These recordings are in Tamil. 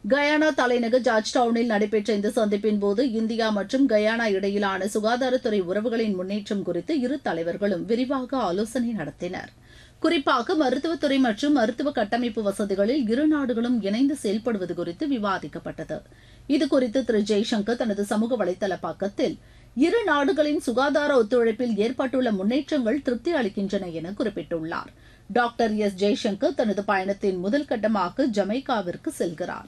கயானா தலைநகர் ஜார்ஜ்டவுனில் நடைபெற்ற இந்த சந்திப்பின் போது இந்தியா மற்றும் கயானா இடையிலான சுகாதாரத்துறை உறவுகளின் முன்னேற்றம் குறித்து இரு தலைவர்களும் விரிவாக ஆலோசனை நடத்தினர். குறிப்பாக மருத்துவத்துறை மற்றும் மருத்துவ கட்டமைப்பு வசதிகளில் இரு நாடுகளும் இணைந்து செயல்படுவது குறித்து விவாதிக்கப்பட்டது. இதுகுறித்து திரு ஜெய்சங்கர் தனது சமூக வலைதள பக்கத்தில் இரு நாடுகளின் சுகாதார ஒத்துழைப்பில் ஏற்பட்டுள்ள முன்னேற்றங்கள் திருப்தி அளிக்கின்றன என குறிப்பிட்டுள்ளார். டாக்டர் எஸ் ஜெய்சங்கர் தனது பயணத்தின் முதல் கட்டமாக ஜமைக்காவிற்கு செல்கிறார்.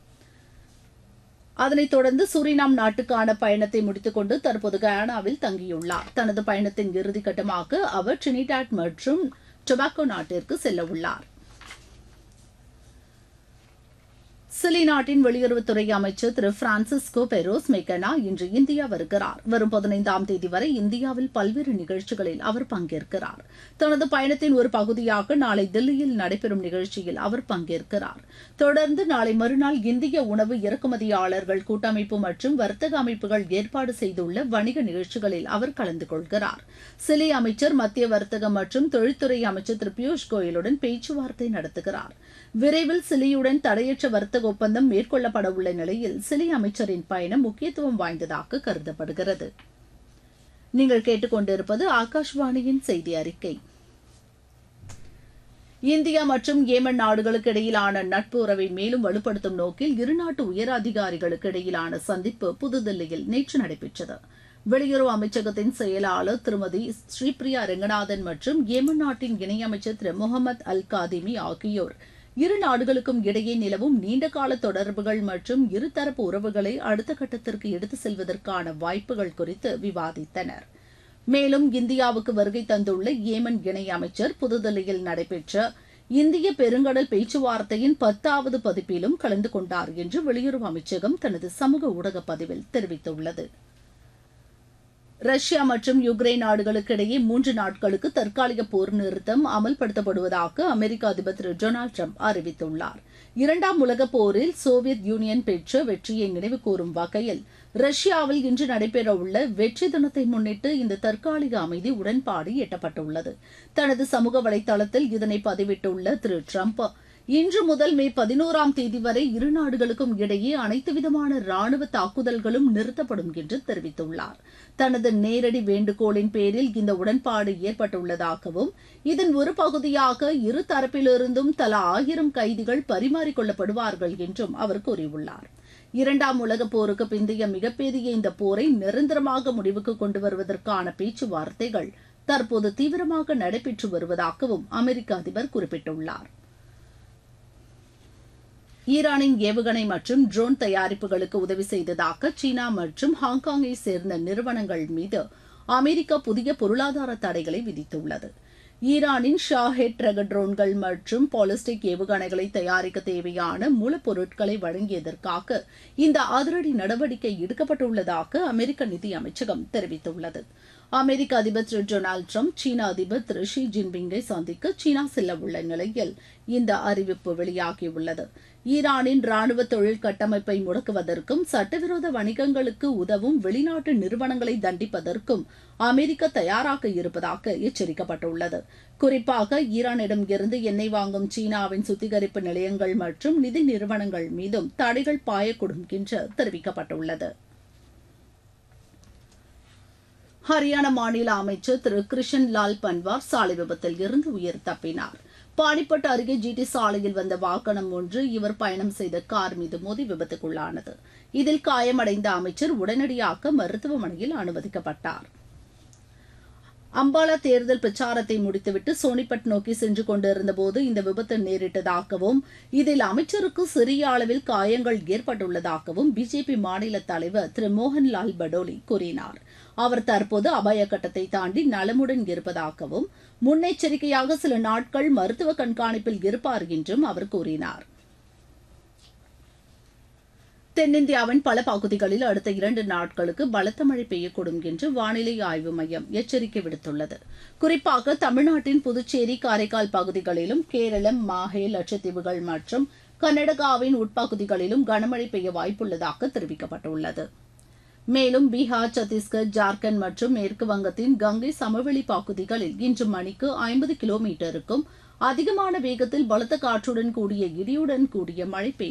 அதனைத் தொடர்ந்து சூரினாம் நாட்டுக்கான பயணத்தை முடித்துக் கொண்டு தற்போது கயானாவில் தங்கியுள்ளார். தனது பயணத்தின் இறுதிக்கட்டமாக அவர் டிரினிடாட் மற்றும் டொபாகோ நாட்டிற்கு செல்ல உள்ளார். சிலி நாட்டின் வெளியுறவுத்துறை அமைச்சர் திரு பிரான்சிஸ்கோ பெரோஸ் மெக்கனா இன்று இந்தியா வருகிறார். வரும் 15ஆம் தேதி வரை இந்தியாவில் பல்வேறு நிகழ்ச்சிகளில் அவர் பங்கேற்கிறார். தனது பயணத்தின் ஒரு பகுதியாக நாளை தில்லியில் நடைபெறும் நிகழ்ச்சியில் அவர் பங்கேற்கிறார். தொடர்ந்து நாளை மறுநாள் இந்திய உணவு இறக்குமதியாளர்கள் கூட்டமைப்பு மற்றும் வர்த்தக அமைப்புகள் ஏற்பாடு செய்துள்ள வணிக நிகழ்ச்சிகளில் அவர் கலந்து கொள்கிறார். சிலி அமைச்சர் மத்திய வர்த்தக மற்றும் தொழில்துறை அமைச்சர் திரு பியூஷ் கோயலுடன் பேச்சுவார்த்தை நடத்துகிறார். விரைவில் சிலியுடன் தடையற்ற வர்த்தக ஒப்பந்தம் மேற்கொள்ளப்பட உள்ள நிலையில் சிலி அமைச்சரின் பயணம் முக்கியத்துவம் வாய்ந்ததாக கருதப்படுகிறது. நீங்கள் கேட்டுக்கொண்டிருப்பது ஆகாஷ்வாணியின் செய்தி அறிக்கை. இந்தியா மற்றும் ஏமன் நாடுகளுக்கு இடையிலான நட்பு உறவை மேலும் வலுப்படுத்தும் நோக்கில் இருநாட்டு உயர் அதிகாரிகளுக்கு இடையிலான சந்திப்பு புதுதில்லியில் நேற்று நடைபெற்றது. வெளியுறவு அமைச்சகத்தின் செயலாளர் திருமதி ஸ்ரீபிரியா ரெங்கநாதன் மற்றும் ஏமன் நாட்டின் இணையமைச்சர் திரு முகமது அல் காதிமி ஆகியோர் இரு நாடுகளுக்கும் இடையே நிலவும் நீண்டகால தொடர்புகள் மற்றும் இருதரப்பு உறவுகளை அடுத்த கட்டத்திற்கு எடுத்து செல்வதற்கான வாய்ப்புகள் குறித்து விவாதித்தனர். மேலும் இந்தியாவுக்கு வருகை தந்துள்ள ஏமன் இணையமைச்சர் புதுதில்லியில் நடைபெற்ற இந்திய பெருங்கடல் பேச்சுவார்த்தையின் 10வது பதிப்பிலும் கலந்து கொண்டார் என்று வெளியுறவு அமைச்சகம் தனது சமூக ஊடக பதிவில் தெரிவித்துள்ளது. ரஷ்யா மற்றும் யுக்ரைன் நாடுகளுக்கு இடையே 3 நாட்களுக்கு தற்காலிக போர் நிறுத்தம் அமல்படுத்தப்படுவதாக அமெரிக்க அதிபர் திரு டொனால்டு டிரம்ப் அறிவித்துள்ளார். 2ஆம் உலகப் போரில் சோவியத் யூனியன் பெற்ற வெற்றியை நினைவுகூரும் வகையில் ரஷ்யாவில் இன்று நடைபெறவுள்ள வெற்றி தினத்தை முன்னிட்டு இந்த தற்காலிக அமைதி உடன்பாடு எட்டப்பட்டுள்ளது. தனது சமூக வலைதளத்தில் இதனை பதிவிட்டுள்ள திரு டிரம்ப், இன்று முதல் மே 11ஆம் தேதி வரை இரு நாடுகளுக்கும் இடையே அனைத்து விதமான ராணுவ தாக்குதல்களும் நிறுத்தப்படும் என்று தெரிவித்துள்ளார். தனது நேரடி வேண்டுகோளின் பேரில் இந்த உடன்பாடு ஏற்பட்டுள்ளதாகவும் இதன் ஒரு பகுதியாக இரு தரப்பிலிருந்தும் தலா 1000 கைதிகள் பரிமாறிக்கொள்ளப்படுவார்கள் என்றும் அவர் கூறியுள்ளார். 2ஆம் உலகப் போருக்கு பிந்தைய மிகப்பெரிய இந்த போரை நிரந்தரமாக முடிவுக்கு கொண்டு வருவதற்கான பேச்சுவார்த்தைகள் தற்போது தீவிரமாக நடைபெற்று வருவதாகவும் அமெரிக்க அதிபர் குறிப்பிட்டுள்ளார். ஈரானின் ஏவுகணை மற்றும் ட்ரோன் தயாரிப்புகளுக்கு உதவி செய்ததாக சீனா மற்றும் ஹாங்காங்கை சேர்ந்த நிறுவனங்கள் மீது அமெரிக்கா புதிய பொருளாதார தடைகளை விதித்துள்ளது. ஈரானின் ஷாஹெட் ரக ட்ரோன்கள் மற்றும் பாலிஸ்டிக் ஏவுகணைகளை தயாரிக்க தேவையான மூலப்பொருட்களை வழங்கியதற்காக இந்த அதிரடி நடவடிக்கை எடுக்கப்பட்டுள்ளதாக அமெரிக்க நிதி அமைச்சகம் தெரிவித்துள்ளது. அமெரிக்க அதிபர் திரு டொனால்டு டிரம்ப் சீன அதிபர் திரு ஷி ஜின்பிங்கை சந்திக்க சீனா செல்ல உள்ள நிலையில் இந்த அறிவிப்பு வெளியாகியுள்ளது. ஈரானின் ராணுவ தொழில் கட்டமைப்பை முடக்குவதற்கும் சட்டவிரோத வணிகங்களுக்கு உதவும் வெளிநாட்டு நிறுவனங்களை தண்டிப்பதற்கும் அமெரிக்கா தயாராக இருப்பதாக எச்சரிக்கப்பட்டுள்ளது. குறிப்பாக ஈரானிடம் இருந்து எண்ணெய் வாங்கும் சீனாவின் சுத்திகரிப்பு நிலையங்கள் மற்றும் நிதி நிறுவனங்கள் மீதும் தடைகள் பாயக்கூடும் என்று தெரிவிக்கப்பட்டுள்ளது. ஹரியானா மாநில அமைச்சர் திரு கிருஷன் லால் பன்வார் சாலை விபத்தில் இருந்து உயிர் தப்பினார். பானிப்பட் அருகே ஜிடி சாலையில் வந்த வாகனம் ஒன்று இவர் பயணம் செய்த கார் மீது மோதி விபத்துக்குள்ளானது. இதில் காயமடைந்த அமைச்சர் உடனடியாக மருத்துவமனையில் அனுமதிக்கப்பட்டார். அம்பாலா தேர்தல் பிரச்சாரத்தை முடித்துவிட்டு சோனிபட் நோக்கி சென்று கொண்டிருந்தபோது இந்த விபத்து நேரிட்டதாகவும் இதில் அமைச்சருக்கு சிறிய அளவில் காயங்கள் ஏற்பட்டுள்ளதாகவும் பிஜேபி மாநில தலைவர் திரு மோகன்லால் படோலி கூறினார். அவர் தற்போது அபாய கட்டத்தை தாண்டி நலமுடன் இருப்பதாகவும் முன்னெச்சரிக்கையாக சில நாட்கள் மருத்துவ கண்காணிப்பில் இருப்பார் என்றும் அவர் கூறினார். தென்னிந்தியாவின் பல பகுதிகளில் அடுத்த 2 நாட்களுக்கு பலத்த மழை பெய்யக்கூடும் என்று வானிலை ஆய்வு மையம் எச்சரிக்கை விடுத்துள்ளது. குறிப்பாக தமிழ்நாட்டின் புதுச்சேரி, காரைக்கால் பகுதிகளிலும் கேரளம், மாஹே, லட்சத்தீவுகள் மற்றும் கர்நாடகாவின் உட்பகுதிகளிலும் கனமழை பெய்ய வாய்ப்புள்ளதாக தெரிவிக்கப்பட்டுள்ளது. மேலும் பீகார், சத்தீஸ்கர், ஜார்க்கண்ட் மற்றும் மேற்கு வங்கத்தின் கங்கை சமவெளி பகுதிகளில் இன்று மணிக்கு 50 கிலோமீட்டருக்கும் அதிகமான வேகத்தில் பலத்த காற்றுடன் கூடிய இடியுடன் கூடிய மழை பெய்யும்